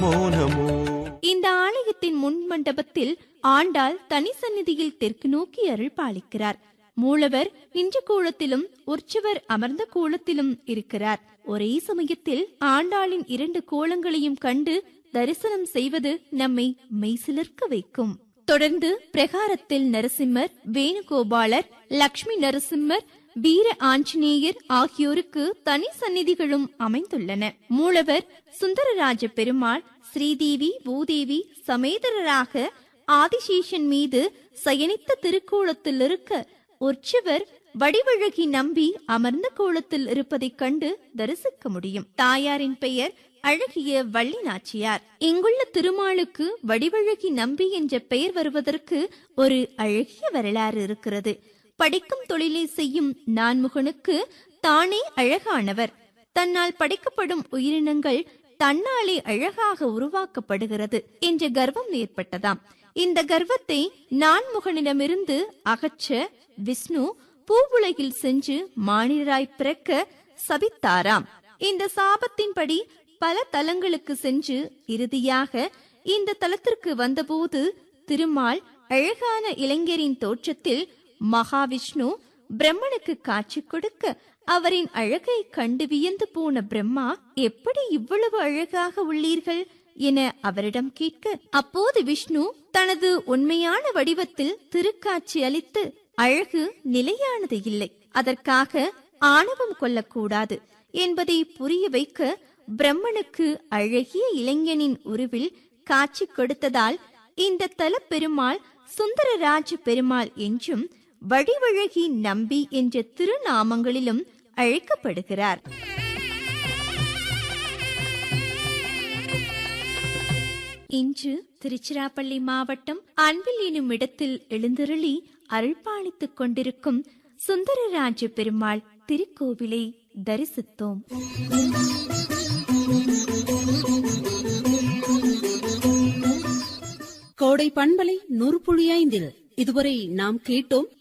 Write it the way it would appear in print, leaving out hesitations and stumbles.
மௌனமோ. இந்த ஆலயத்தின் முன் மண்டபத்தில் ஆண்டாள் தனி சந்நிதியில் தெற்கு நோக்கி அருள் பாலிக்கிறார். மூலவர் நின்ற கோலத்திலும் உற்சவர் அமர்ந்த கோலத்திலும் இருக்கிறார். ஒரே சமயத்தில் ஆண்டாளின் 2 கோலங்களையும் கண்டு தரிசனம் செய்வது நம்மை மெய்சிலிர்க்க வைக்கும். தொடர்ந்து பிரகாரத்தில் நரசிம்மர், வேணுகோபாலர், லட்சுமி நரசிம்மர், வீர ஆஞ்சநேயர் ஆகியோருக்கு தனி சந்நிதிகளும் அமைந்துள்ளன. மூலவர் சுந்தரராஜ பெருமாள் ஸ்ரீதேவி பூதேவி சமேதரராக ஆதிசேஷன் மீது சயனித்த திருக்கோலத்தில் இருக்க, உற்சவர் வடிவழகி நம்பி அமர்ந்த கோலத்தில் இருப்பதைக் கண்டு தரிசிக்க முடியும். தாயாரின் பெயர் அழகிய வள்ளி நாச்சியார். இங்குள்ள திருமாலுக்கு வடிவழகி நம்பி என்ற பெயர் வருவதற்கு ஒரு அழகிய வரலாறு இருக்கிறது. படிக்கும் தொழிலை செய்யும் நான்முகனுக்கு தானே அழகானவர். தன்னால் படைக்கப்படும் உயிரினங்கள் தன்னாலே அழகாக உருவாக்கப்படுகிறது என்ற கர்வம் ஏற்பட்டதாம். இந்த கர்வத்தை நான்முகனிடமிருந்து அகற்ற விஷ்ணு பூவுலகில் சென்று மானிடராய் பிறக்க சபித்தாராம். இந்த சாபத்தின்படி பல தலங்களுக்கு சென்று இறுதியாக இந்த தலத்திற்கு வந்தபோது திருமால் அழகான இளைஞரின் தோற்றத்தில் மகாவிஷ்ணு பிரம்மனுக்கு காட்சி கொடுக்க, அவரின் அழகை கண்டு வியந்து போன பிரம்மா, எப்படி இவ்வளவு அழகாக உள்ளீர்கள் என அவரிடம் கேட்க, அப்போது விஷ்ணு தனது உண்மையான வடிவத்தில் திருக்காட்சி அளித்து, அழகு நிலையானது இல்லை, அதற்காக ஆணவம் கொள்ளக்கூடாது என்பதை புரிய வைக்க பிரம்மனுக்கு அழகிய இளைஞனின் உருவில் காட்சி கொடுத்ததால் இந்த தல பெருமாள் சுந்தரராஜ பெருமாள் என்றும் வடிவழகி நம்பி என்ற திருநாமங்களிலும் அழைக்கப்படுகிறார். இன்று திருச்சிராப்பள்ளி மாவட்டம் அன்பில் எனும் இடத்தில் எழுந்தருளி அருள்பாலித்துக் கொண்டிருக்கும் சுந்தரராஜ பெருமாள் திருக்கோவிலை தரிசித்தோம். கோடை பண்பலை 100.5 இதுவரை நாம் கேட்டோம்